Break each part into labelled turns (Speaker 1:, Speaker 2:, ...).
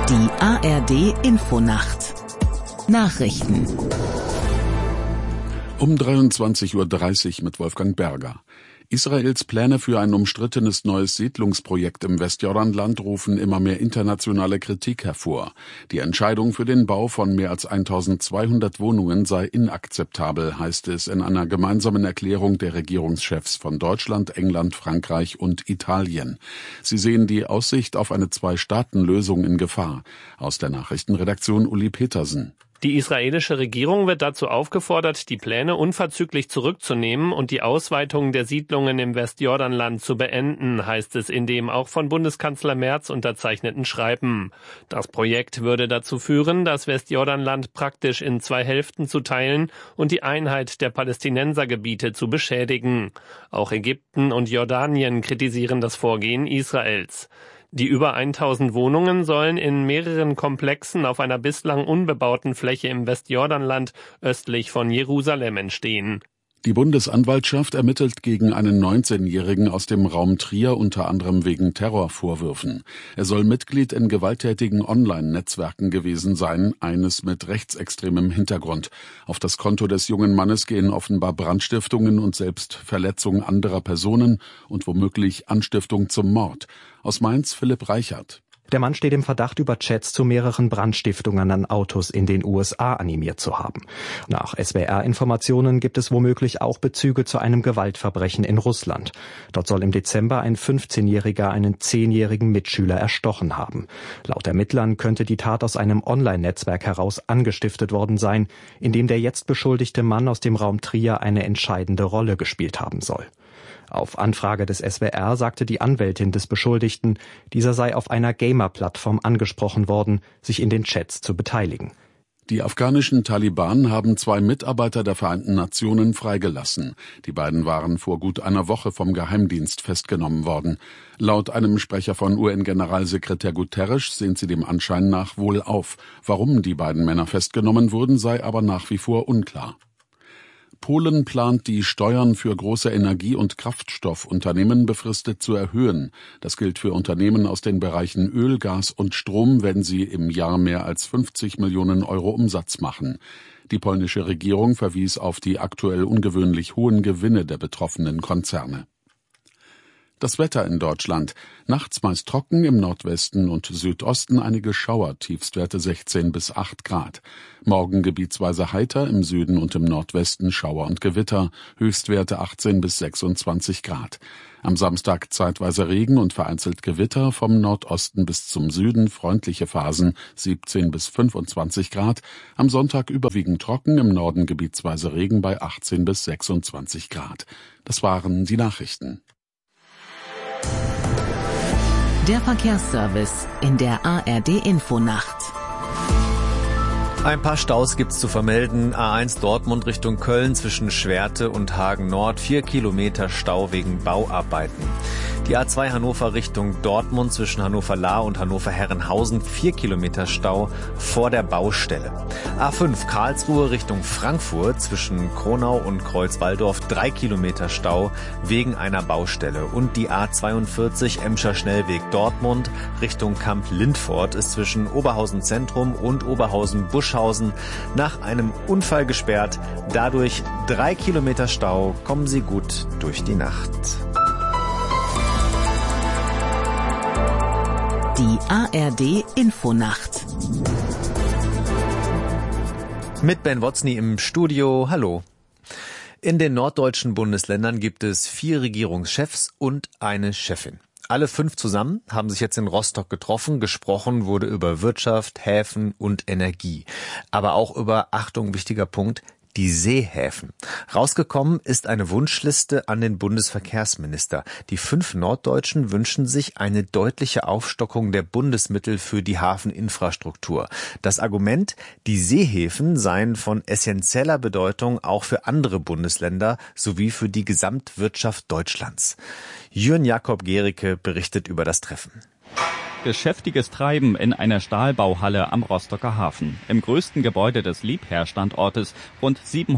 Speaker 1: Die ARD-Infonacht. Nachrichten.
Speaker 2: Um 23:30 Uhr mit Wolfgang Berger. Israels Pläne für ein umstrittenes neues Siedlungsprojekt im Westjordanland rufen immer mehr internationale Kritik hervor. Die Entscheidung für den Bau von mehr als 1200 Wohnungen sei inakzeptabel, heißt es in einer gemeinsamen Erklärung der Regierungschefs von Deutschland, England, Frankreich und Italien. Sie sehen die Aussicht auf eine Zwei-Staaten-Lösung in Gefahr. Aus der Nachrichtenredaktion Uli Petersen.
Speaker 3: Die israelische Regierung wird dazu aufgefordert, die Pläne unverzüglich zurückzunehmen und die Ausweitung der Siedlungen im Westjordanland zu beenden, heißt es in dem auch von Bundeskanzler Merz unterzeichneten Schreiben. Das Projekt würde dazu führen, das Westjordanland praktisch in zwei Hälften zu teilen und die Einheit der Palästinensergebiete zu beschädigen. Auch Ägypten und Jordanien kritisieren das Vorgehen Israels. Die über 1000 Wohnungen sollen in mehreren Komplexen auf einer bislang unbebauten Fläche im Westjordanland östlich von Jerusalem entstehen.
Speaker 2: Die Bundesanwaltschaft ermittelt gegen einen 19-Jährigen aus dem Raum Trier unter anderem wegen Terrorvorwürfen. Er soll Mitglied in gewalttätigen Online-Netzwerken gewesen sein, eines mit rechtsextremem Hintergrund. Auf das Konto des jungen Mannes gehen offenbar Brandstiftungen und Selbstverletzung anderer Personen und womöglich Anstiftung zum Mord. Aus Mainz Philipp Reichert.
Speaker 4: Der Mann steht im Verdacht, über Chats zu mehreren Brandstiftungen an Autos in den USA animiert zu haben. Nach SWR-Informationen gibt es womöglich auch Bezüge zu einem Gewaltverbrechen in Russland. Dort soll im Dezember ein 15-Jähriger einen 10-jährigen Mitschüler erstochen haben. Laut Ermittlern könnte die Tat aus einem Online-Netzwerk heraus angestiftet worden sein, in dem der jetzt beschuldigte Mann aus dem Raum Trier eine entscheidende Rolle gespielt haben soll. Auf Anfrage des SWR sagte die Anwältin des Beschuldigten, dieser sei auf einer Gamer-Plattform angesprochen worden, sich in den Chats zu beteiligen.
Speaker 2: Die afghanischen Taliban haben 2 Mitarbeiter der Vereinten Nationen freigelassen. Die beiden waren vor gut einer Woche vom Geheimdienst festgenommen worden. Laut einem Sprecher von UN-Generalsekretär Guterres sind sie dem Anschein nach wohl auf. Warum die beiden Männer festgenommen wurden, sei aber nach wie vor unklar. Polen plant, die Steuern für große Energie- und Kraftstoffunternehmen befristet zu erhöhen. Das gilt für Unternehmen aus den Bereichen Öl, Gas und Strom, wenn sie im Jahr mehr als 50 Millionen Euro Umsatz machen. Die polnische Regierung verwies auf die aktuell ungewöhnlich hohen Gewinne der betroffenen Konzerne. Das Wetter in Deutschland. Nachts meist trocken, im Nordwesten und Südosten einige Schauer, Tiefstwerte 16 bis 8 Grad. Morgen gebietsweise heiter, im Süden und im Nordwesten Schauer und Gewitter, Höchstwerte 18 bis 26 Grad. Am Samstag zeitweise Regen und vereinzelt Gewitter, vom Nordosten bis zum Süden freundliche Phasen 17 bis 25 Grad. Am Sonntag überwiegend trocken, im Norden gebietsweise Regen bei 18 bis 26 Grad. Das waren die Nachrichten.
Speaker 1: Der Verkehrsservice in der ARD-Infonacht.
Speaker 5: Ein paar Staus gibt's zu vermelden. A1 Dortmund Richtung Köln zwischen Schwerte und Hagen Nord. 4 Kilometer Stau wegen Bauarbeiten. Die A2 Hannover Richtung Dortmund zwischen Hannover-Lahr und Hannover-Herrenhausen. 4 Kilometer Stau vor der Baustelle. A5 Karlsruhe Richtung Frankfurt zwischen Kronau und Kreuzwaldorf. 3 Kilometer Stau wegen einer Baustelle. Und die A42 Emscher Schnellweg Dortmund Richtung Kamp-Lindfort ist zwischen Oberhausen Zentrum und Oberhausen-Buschhausen nach einem Unfall gesperrt. Dadurch 3 Kilometer Stau. Kommen Sie gut durch die Nacht.
Speaker 1: Die ARD-Infonacht.
Speaker 5: Mit Ben Wotzny im Studio. Hallo. In den norddeutschen Bundesländern gibt es 4 Regierungschefs und eine Chefin. Alle 5 zusammen haben sich jetzt in Rostock getroffen. Gesprochen wurde über Wirtschaft, Häfen und Energie. Aber auch über, Achtung, wichtiger Punkt, die Seehäfen. Rausgekommen ist eine Wunschliste an den Bundesverkehrsminister. Die 5 Norddeutschen wünschen sich eine deutliche Aufstockung der Bundesmittel für die Hafeninfrastruktur. Das Argument, die Seehäfen seien von essentieller Bedeutung auch für andere Bundesländer sowie für die Gesamtwirtschaft Deutschlands. Jürgen Jakob Gericke berichtet über das Treffen.
Speaker 6: geschäftiges Treiben in einer Stahlbauhalle am Rostocker Hafen. Im größten Gebäude des Liebherr-Standortes, rund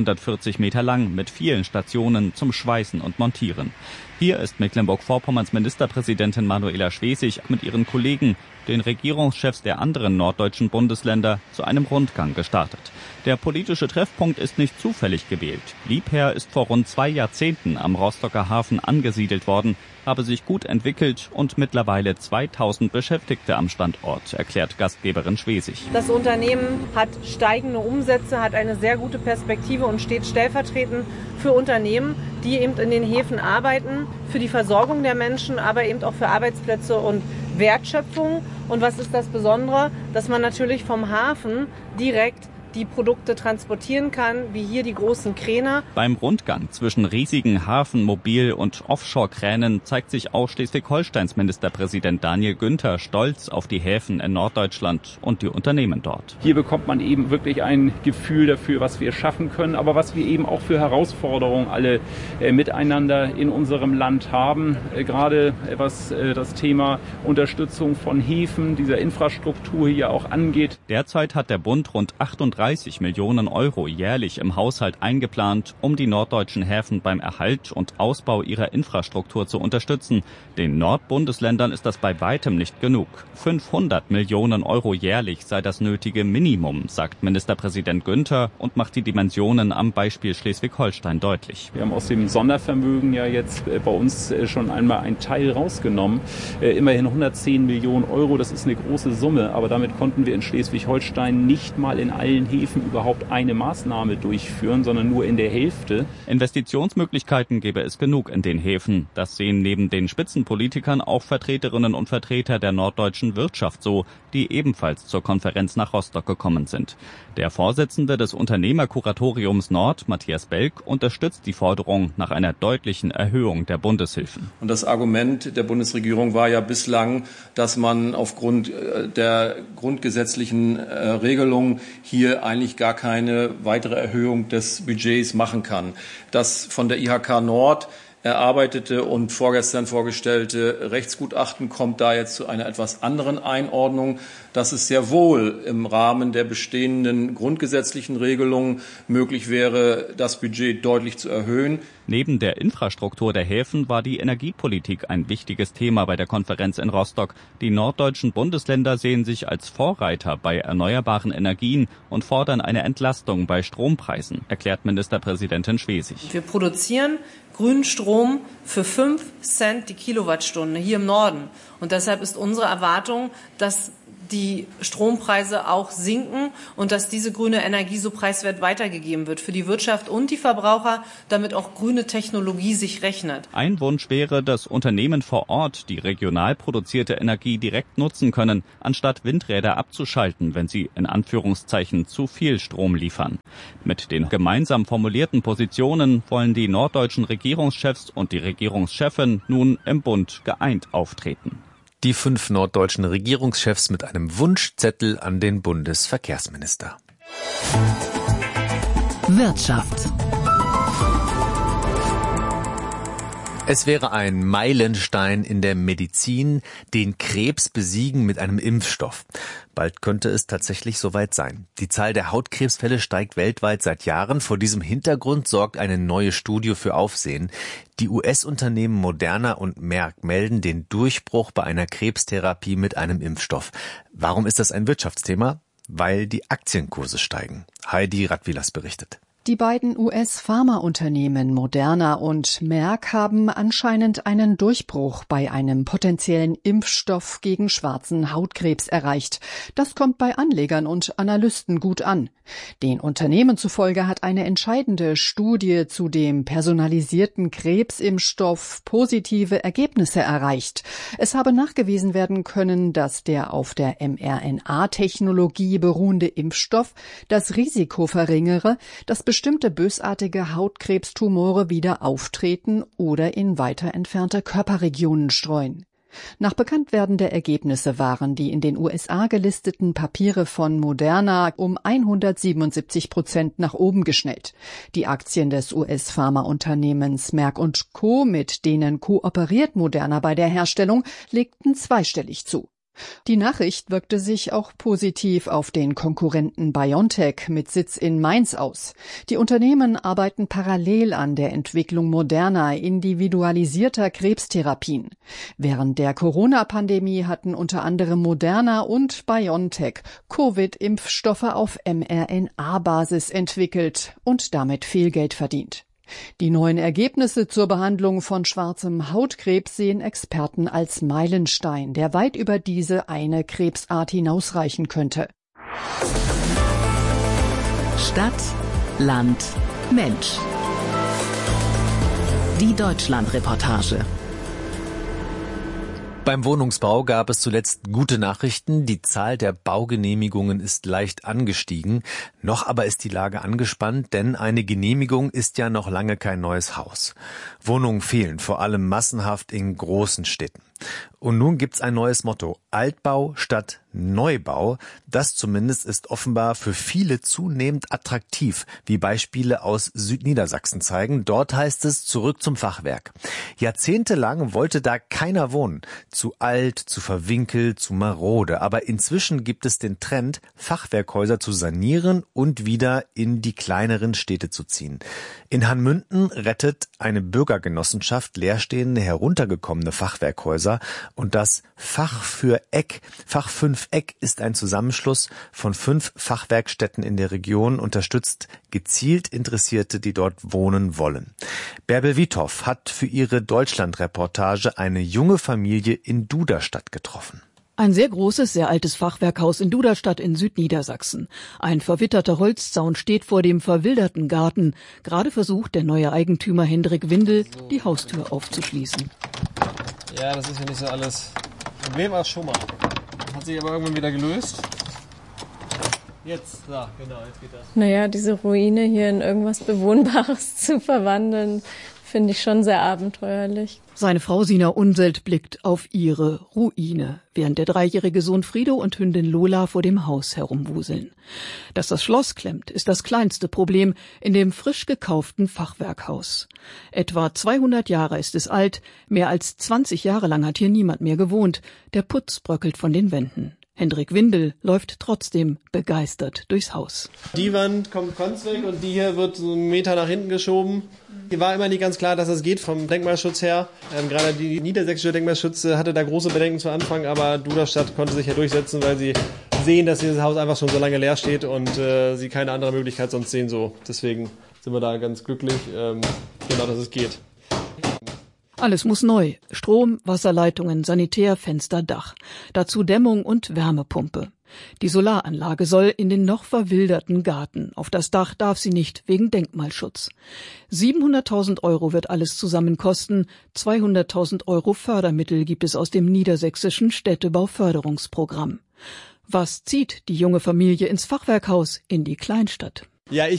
Speaker 6: 740 Meter lang, mit vielen Stationen zum Schweißen und Montieren. Hier ist Mecklenburg-Vorpommerns Ministerpräsidentin Manuela Schwesig mit ihren Kollegen, den Regierungschefs der anderen norddeutschen Bundesländer, zu einem Rundgang gestartet. Der politische Treffpunkt ist nicht zufällig gewählt. Liebherr ist vor rund 2 Jahrzehnten am Rostocker Hafen angesiedelt worden, habe sich gut entwickelt und mittlerweile 2000 Beschäftigte am Standort, erklärt Gastgeberin Schwesig.
Speaker 7: Das Unternehmen hat steigende Umsätze, hat eine sehr gute Perspektive und steht stellvertretend für Unternehmen, die eben in den Häfen arbeiten, für die Versorgung der Menschen, aber eben auch für Arbeitsplätze und Wertschöpfung. Und was ist das Besondere? Dass man natürlich vom Hafen direkt die Produkte transportieren kann, wie hier die großen Kräne.
Speaker 6: Beim Rundgang zwischen riesigen Hafen-, Mobil- und Offshore-Kränen zeigt sich auch Schleswig-Holsteins Ministerpräsident Daniel Günther stolz auf die Häfen in Norddeutschland und die Unternehmen dort.
Speaker 8: Hier bekommt man eben wirklich ein Gefühl dafür, was wir schaffen können, aber was wir eben auch für Herausforderungen alle miteinander in unserem Land haben. Gerade was das Thema Unterstützung von Häfen, dieser Infrastruktur hier auch angeht.
Speaker 6: Derzeit hat der Bund rund 38 Millionen Euro jährlich im Haushalt eingeplant, um die norddeutschen Häfen beim Erhalt und Ausbau ihrer Infrastruktur zu unterstützen. Den Nordbundesländern ist das bei weitem nicht genug. 500 Millionen Euro jährlich sei das nötige Minimum, sagt Ministerpräsident Günther und macht die Dimensionen am Beispiel Schleswig-Holstein deutlich.
Speaker 8: Wir haben aus dem Sondervermögen ja jetzt bei uns schon einmal einen Teil rausgenommen. Immerhin 110 Millionen Euro, das ist eine große Summe, aber damit konnten wir in Schleswig-Holstein nicht mal in allen Häfen überhaupt eine Maßnahme durchführen, sondern nur in der Hälfte.
Speaker 6: Investitionsmöglichkeiten gäbe es genug in den Häfen. Das sehen neben den Spitzenpolitikern auch Vertreterinnen und Vertreter der norddeutschen Wirtschaft so, die ebenfalls zur Konferenz nach Rostock gekommen sind. Der Vorsitzende des Unternehmerkuratoriums Nord, Matthias Belk, unterstützt die Forderung nach einer deutlichen Erhöhung der Bundeshilfen.
Speaker 9: Und das Argument der Bundesregierung war ja bislang, dass man aufgrund der grundgesetzlichen Regelung hier eigentlich gar keine weitere Erhöhung des Budgets machen kann. Das von der IHK Nord erarbeitete und vorgestern vorgestellte Rechtsgutachten kommt da jetzt zu einer etwas anderen Einordnung, dass es sehr wohl im Rahmen der bestehenden grundgesetzlichen Regelungen möglich wäre, das Budget deutlich zu erhöhen.
Speaker 6: Neben der Infrastruktur der Häfen war die Energiepolitik ein wichtiges Thema bei der Konferenz in Rostock. Die norddeutschen Bundesländer sehen sich als Vorreiter bei erneuerbaren Energien und fordern eine Entlastung bei Strompreisen, erklärt Ministerpräsidentin Schwesig.
Speaker 7: Wir produzieren grünen Strom für 5 Cent die Kilowattstunde hier im Norden. Und deshalb ist unsere Erwartung, dass die Strompreise auch sinken und dass diese grüne Energie so preiswert weitergegeben wird für die Wirtschaft und die Verbraucher, damit auch grüne Technologie sich rechnet.
Speaker 6: Ein Wunsch wäre, dass Unternehmen vor Ort die regional produzierte Energie direkt nutzen können, anstatt Windräder abzuschalten, wenn sie in Anführungszeichen zu viel Strom liefern. Mit den gemeinsam formulierten Positionen wollen die norddeutschen Regierungschefs und die Regierungschefin nun im Bund geeint auftreten.
Speaker 5: Die 5 norddeutschen Regierungschefs mit einem Wunschzettel an den Bundesverkehrsminister.
Speaker 1: Wirtschaft.
Speaker 5: Es wäre ein Meilenstein in der Medizin, den Krebs besiegen mit einem Impfstoff. Bald könnte es tatsächlich soweit sein. Die Zahl der Hautkrebsfälle steigt weltweit seit Jahren. Vor diesem Hintergrund sorgt eine neue Studie für Aufsehen. Die US-Unternehmen Moderna und Merck melden den Durchbruch bei einer Krebstherapie mit einem Impfstoff. Warum ist das ein Wirtschaftsthema? Weil die Aktienkurse steigen. Heidi Radwilas berichtet.
Speaker 10: Die beiden US-Pharmaunternehmen Moderna und Merck haben anscheinend einen Durchbruch bei einem potenziellen Impfstoff gegen schwarzen Hautkrebs erreicht. Das kommt bei Anlegern und Analysten gut an. Den Unternehmen zufolge hat eine entscheidende Studie zu dem personalisierten Krebsimpfstoff positive Ergebnisse erreicht. Es habe nachgewiesen werden können, dass der auf der mRNA-Technologie beruhende Impfstoff das Risiko verringere, dass bestimmte bösartige Hautkrebstumore wieder auftreten oder in weiter entfernte Körperregionen streuen. Nach Bekanntwerden der Ergebnisse waren die in den USA gelisteten Papiere von Moderna um 177% nach oben geschnellt. Die Aktien des US-Pharmaunternehmens Merck & Co., mit denen kooperiert Moderna bei der Herstellung, legten zweistellig zu. Die Nachricht wirkte sich auch positiv auf den Konkurrenten BioNTech mit Sitz in Mainz aus. Die Unternehmen arbeiten parallel an der Entwicklung moderner, individualisierter Krebstherapien. Während der Corona-Pandemie hatten unter anderem Moderna und BioNTech Covid-Impfstoffe auf mRNA-Basis entwickelt und damit viel Geld verdient. Die neuen Ergebnisse zur Behandlung von schwarzem Hautkrebs sehen Experten als Meilenstein, der weit über diese eine Krebsart hinausreichen könnte.
Speaker 1: Stadt, Land, Mensch. Die Deutschland-Reportage.
Speaker 5: Beim Wohnungsbau gab es zuletzt gute Nachrichten. Die Zahl der Baugenehmigungen ist leicht angestiegen. Noch aber ist die Lage angespannt, denn eine Genehmigung ist ja noch lange kein neues Haus. Wohnungen fehlen, vor allem massenhaft in großen Städten. Und nun gibt's ein neues Motto: Altbau statt Neubau. Das zumindest ist offenbar für viele zunehmend attraktiv, wie Beispiele aus Südniedersachsen zeigen. Dort heißt es: zurück zum Fachwerk. Jahrzehntelang wollte da keiner wohnen. Zu alt, zu verwinkelt, zu marode. Aber inzwischen gibt es den Trend, Fachwerkhäuser zu sanieren und wieder in die kleineren Städte zu ziehen. In Hanmünden rettet eine Bürgergenossenschaft leerstehende, heruntergekommene Fachwerkhäuser. Und das Fach für Eck, Fach 5 Eck, ist ein Zusammenschluss von 5 Fachwerkstätten in der Region, unterstützt gezielt Interessierte, die dort wohnen wollen. Bärbel Wiethoff hat für ihre Deutschland-Reportage eine junge Familie in Duderstadt getroffen.
Speaker 11: Ein sehr großes, sehr altes Fachwerkhaus in Duderstadt in Südniedersachsen. Ein verwitterter Holzzaun steht vor dem verwilderten Garten. Gerade versucht der neue Eigentümer Hendrik Windel, die Haustür aufzuschließen.
Speaker 12: Ja, das ist ja nicht so alles. Problem war schon mal. Hat sich aber irgendwann wieder gelöst. Jetzt, da, genau, jetzt geht das.
Speaker 13: Naja, diese Ruine hier in irgendwas Bewohnbares zu verwandeln, finde ich schon sehr abenteuerlich.
Speaker 11: Seine Frau Sina Unselt blickt auf ihre Ruine, während der 3-jährige Sohn Frido und Hündin Lola vor dem Haus herumwuseln. Dass das Schloss klemmt, ist das kleinste Problem in dem frisch gekauften Fachwerkhaus. Etwa 200 Jahre ist es alt, mehr als 20 Jahre lang hat hier niemand mehr gewohnt. Der Putz bröckelt von den Wänden. Hendrik Windel läuft trotzdem begeistert durchs Haus.
Speaker 12: Die Wand kommt ganz weg und die hier wird so 1 Meter nach hinten geschoben. Hier war immer nicht ganz klar, dass es geht vom Denkmalschutz her. Gerade die niedersächsische Denkmalschutz hatte da große Bedenken zu Anfang, aber Duderstadt konnte sich ja durchsetzen, weil sie sehen, dass dieses Haus einfach schon so lange leer steht und sie keine andere Möglichkeit sonst sehen. So. Deswegen sind wir da ganz glücklich, genau, dass es geht.
Speaker 11: Alles muss neu. Strom, Wasserleitungen, Sanitär, Fenster, Dach. Dazu Dämmung und Wärmepumpe. Die Solaranlage soll in den noch verwilderten Garten. Auf das Dach darf sie nicht, wegen Denkmalschutz. 700.000 € wird alles zusammen kosten. 200.000 € Fördermittel gibt es aus dem niedersächsischen Städtebauförderungsprogramm. Was zieht die junge Familie ins Fachwerkhaus in die Kleinstadt?
Speaker 12: Ja,